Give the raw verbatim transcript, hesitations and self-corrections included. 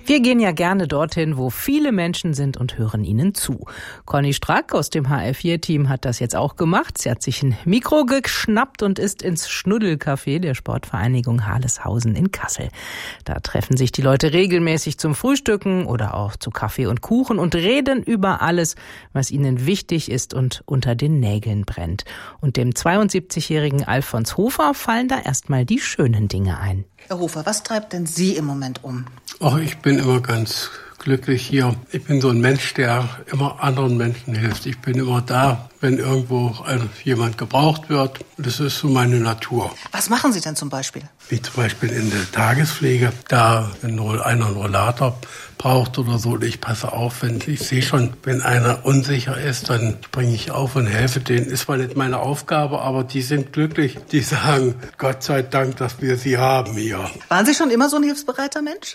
Wir gehen ja gerne dorthin, wo viele Menschen sind und hören ihnen zu. Conny Strack aus dem H R vier Team hat das jetzt auch gemacht. Sie hat sich ein Mikro geschnappt und ist ins Schnuddelcafé der Sportvereinigung Harleshausen in Kassel. Da treffen sich die Leute regelmäßig zum Frühstücken oder auch zu Kaffee und Kuchen und reden über alles, was ihnen wichtig ist und unter den Nägeln brennt. Und dem zweiundsiebzigjährigen Alfons Hofer fallen da erstmal die schönen Dinge ein. Herr Hofer, was treibt denn Sie im Moment um? Ach, ich bin immer ganz glücklich hier. Ich bin so ein Mensch, der immer anderen Menschen hilft. Ich bin immer da, wenn irgendwo jemand gebraucht wird. Das ist so meine Natur. Was machen Sie denn zum Beispiel? Wie zum Beispiel in der Tagespflege, da wenn einer einen Rollator braucht oder so, und ich passe auf, wenn ich sehe schon, wenn einer unsicher ist, dann springe ich auf und helfe denen. Ist zwar nicht meine Aufgabe, aber die sind glücklich. Die sagen, Gott sei Dank, dass wir sie haben hier. Waren Sie schon immer so ein hilfsbereiter Mensch?